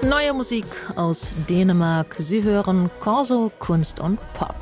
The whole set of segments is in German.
Neue Musik aus Dänemark. Sie hören Corso Kunst und Pop.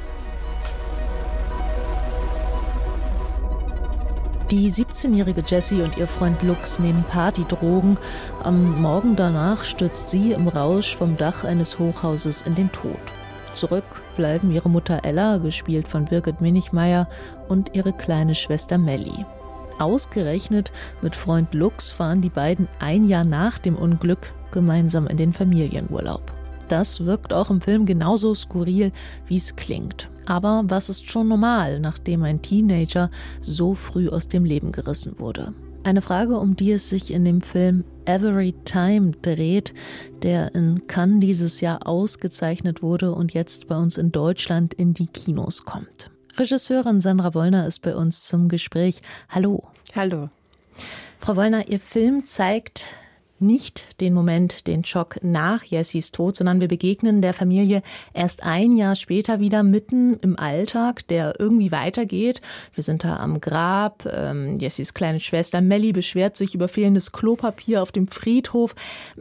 Die 17-jährige Jessie und ihr Freund Lux nehmen Partydrogen. Am Morgen danach stürzt sie im Rausch vom Dach eines Hochhauses in den Tod. Zurück bleiben ihre Mutter Ella, gespielt von Birgit Minichmayr, und ihre kleine Schwester Melly. Ausgerechnet mit Freund Lux fahren die beiden ein Jahr nach dem Unglück gemeinsam in den Familienurlaub. Das wirkt auch im Film genauso skurril, wie es klingt. Aber was ist schon normal, nachdem ein Teenager so früh aus dem Leben gerissen wurde? Eine Frage, um die es sich in dem Film Every Time dreht, der in Cannes dieses Jahr ausgezeichnet wurde und jetzt bei uns in Deutschland in die Kinos kommt. Regisseurin Sandra Wollner ist bei uns zum Gespräch. Hallo. Hallo. Frau Wollner, Ihr Film zeigt nicht den Moment, den Schock nach Jessys Tod, sondern wir begegnen der Familie erst ein Jahr später wieder mitten im Alltag, der irgendwie weitergeht. Wir sind da am Grab. Jessys kleine Schwester Melly beschwert sich über fehlendes Klopapier auf dem Friedhof.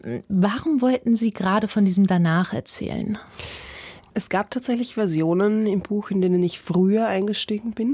Warum wollten Sie gerade von diesem Danach erzählen? Es gab tatsächlich Versionen im Buch, in denen ich früher eingestiegen bin.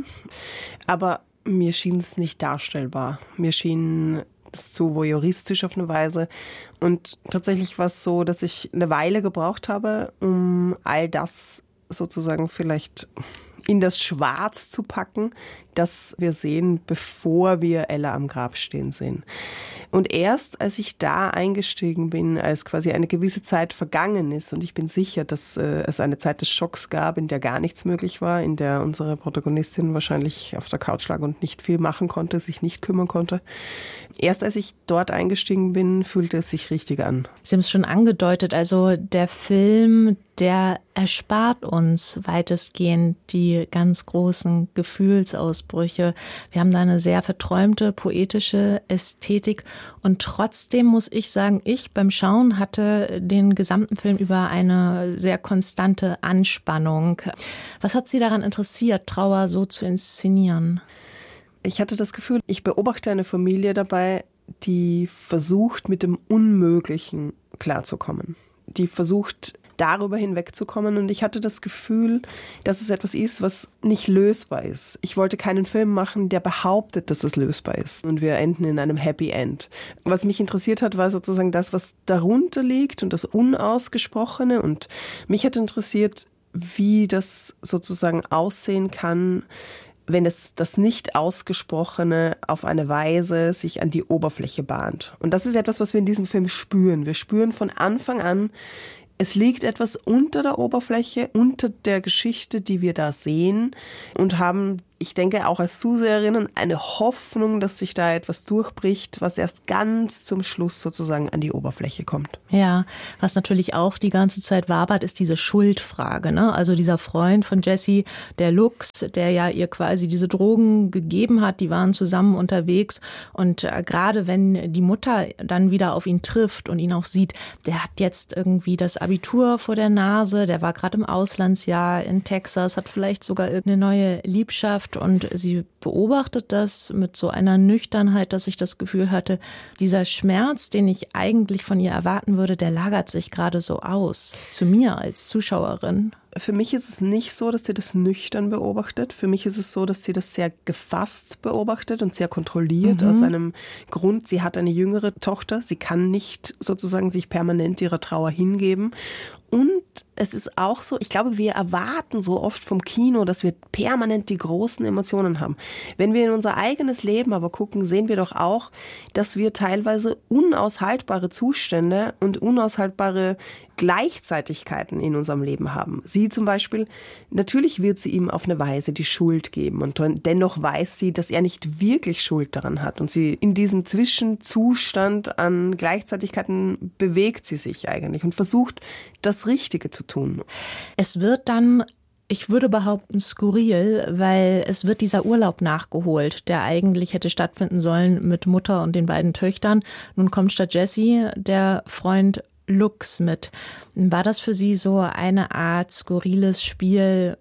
Aber mir schien es nicht darstellbar. Mir schien es zu voyeuristisch auf eine Weise. Und tatsächlich war es so, dass ich eine Weile gebraucht habe, um all das sozusagen vielleicht in das Schwarz zu packen, das wir sehen, bevor wir Ella am Grab stehen sehen. Und erst als ich da eingestiegen bin, als quasi eine gewisse Zeit vergangen ist, und ich bin sicher, dass es eine Zeit des Schocks gab, in der gar nichts möglich war, in der unsere Protagonistin wahrscheinlich auf der Couch lag und nicht viel machen konnte, sich nicht kümmern konnte. Erst als ich dort eingestiegen bin, fühlte es sich richtig an. Sie haben es schon angedeutet, also der Film, der erspart uns weitestgehend die ganz großen Gefühlsausbrüche. Wir haben da eine sehr verträumte, poetische Ästhetik. Und trotzdem muss ich sagen, ich beim Schauen hatte den gesamten Film über eine sehr konstante Anspannung. Was hat Sie daran interessiert, Trauer so zu inszenieren? Ich hatte das Gefühl, ich beobachte eine Familie dabei, die versucht, mit dem Unmöglichen klarzukommen. Die versucht, darüber hinwegzukommen. Und ich hatte das Gefühl, dass es etwas ist, was nicht lösbar ist. Ich wollte keinen Film machen, der behauptet, dass es lösbar ist. Und wir enden in einem Happy End. Was mich interessiert hat, war sozusagen das, was darunter liegt und das Unausgesprochene. Und mich hat interessiert, wie das sozusagen aussehen kann, wenn es das Nicht-Ausgesprochene auf eine Weise sich an die Oberfläche bahnt. Und das ist etwas, was wir in diesem Film spüren. Wir spüren von Anfang an, es liegt etwas unter der Oberfläche, unter der Geschichte, die wir da sehen, und haben, ich denke auch als Zuseherinnen, eine Hoffnung, dass sich da etwas durchbricht, was erst ganz zum Schluss sozusagen an die Oberfläche kommt. Ja, was natürlich auch die ganze Zeit wabert, ist diese Schuldfrage, ne? Also dieser Freund von Jessie, der Lux, der ja ihr quasi diese Drogen gegeben hat, die waren zusammen unterwegs, und gerade wenn die Mutter dann wieder auf ihn trifft und ihn auch sieht, der hat jetzt irgendwie das Abitur vor der Nase, der war gerade im Auslandsjahr in Texas, hat vielleicht sogar irgendeine neue Liebschaft, und sie beobachtet das mit so einer Nüchternheit, dass ich das Gefühl hatte, dieser Schmerz, den ich eigentlich von ihr erwarten würde, der lagert sich gerade so aus, zu mir als Zuschauerin. Für mich ist es nicht so, dass sie das nüchtern beobachtet. Für mich ist es so, dass sie das sehr gefasst beobachtet und sehr kontrolliert. Aus einem Grund, sie hat eine jüngere Tochter. Sie kann nicht sozusagen sich permanent ihrer Trauer hingeben. Und es ist auch so, ich glaube, wir erwarten so oft vom Kino, dass wir permanent die großen Emotionen haben. Wenn wir in unser eigenes Leben aber gucken, sehen wir doch auch, dass wir teilweise unaushaltbare Zustände und unaushaltbare Gleichzeitigkeiten in unserem Leben haben. Sie zum Beispiel, natürlich wird sie ihm auf eine Weise die Schuld geben, und dennoch weiß sie, dass er nicht wirklich Schuld daran hat, und sie in diesem Zwischenzustand an Gleichzeitigkeiten bewegt sie sich eigentlich und versucht, das Richtige zu tun. Es wird dann, ich würde behaupten, skurril, weil es wird dieser Urlaub nachgeholt, der eigentlich hätte stattfinden sollen mit Mutter und den beiden Töchtern. Nun kommt statt Jessie der Freund Lux mit. War das für Sie so eine Art skurriles Spiel,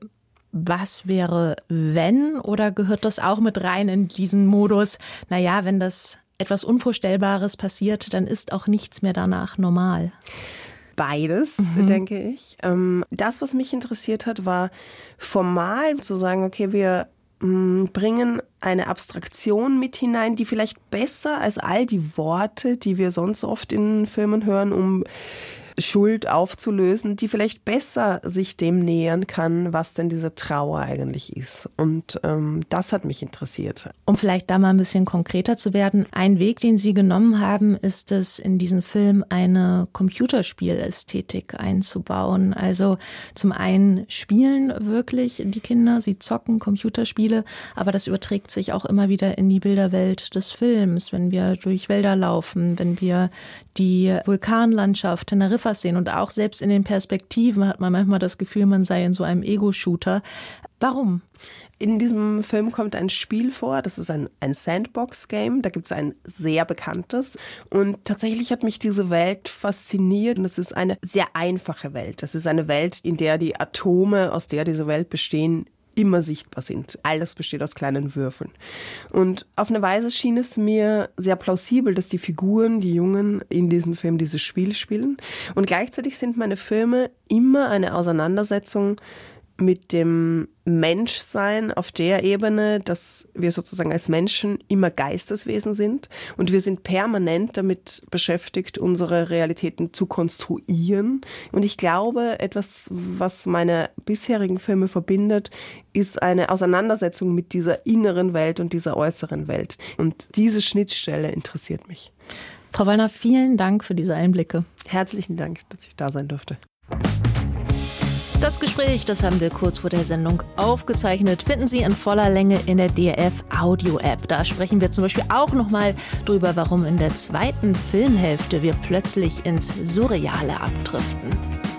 was wäre wenn, oder gehört das auch mit rein in diesen Modus, naja, wenn das etwas Unvorstellbares passiert, dann ist auch nichts mehr danach normal. Beides, denke ich. Das, was mich interessiert hat, war formal zu sagen, okay, wir bringen eine Abstraktion mit hinein, die vielleicht besser als all die Worte, die wir sonst oft in Filmen hören, um Schuld aufzulösen, die vielleicht besser sich dem nähern kann, was denn diese Trauer eigentlich ist. Und das hat mich interessiert. Um vielleicht da mal ein bisschen konkreter zu werden, ein Weg, den Sie genommen haben, ist es, in diesen Film eine Computerspielästhetik einzubauen. Also zum einen spielen wirklich die Kinder, sie zocken Computerspiele, aber das überträgt sich auch immer wieder in die Bilderwelt des Films, wenn wir durch Wälder laufen, wenn wir die Vulkanlandschaft Teneriffa sehen und auch selbst in den Perspektiven hat man manchmal das Gefühl, man sei in so einem Ego-Shooter. Warum? In diesem Film kommt ein Spiel vor, das ist ein Sandbox-Game, da gibt es ein sehr bekanntes und tatsächlich hat mich diese Welt fasziniert und es ist eine sehr einfache Welt. Das ist eine Welt, in der die Atome, aus der diese Welt bestehen, immer sichtbar sind. Alles besteht aus kleinen Würfeln. Und auf eine Weise schien es mir sehr plausibel, dass die Figuren, die Jungen in diesem Film dieses Spiel spielen. Und gleichzeitig sind meine Filme immer eine Auseinandersetzung mit dem Menschsein auf der Ebene, dass wir sozusagen als Menschen immer Geisteswesen sind und wir sind permanent damit beschäftigt, unsere Realitäten zu konstruieren. Und ich glaube, etwas, was meine bisherigen Filme verbindet, ist eine Auseinandersetzung mit dieser inneren Welt und dieser äußeren Welt. Und diese Schnittstelle interessiert mich. Frau Wollner, vielen Dank für diese Einblicke. Herzlichen Dank, dass ich da sein durfte. Das Gespräch, das haben wir kurz vor der Sendung aufgezeichnet, finden Sie in voller Länge in der DRF-Audio-App. Da sprechen wir zum Beispiel auch nochmal drüber, warum in der zweiten Filmhälfte wir plötzlich ins Surreale abdriften.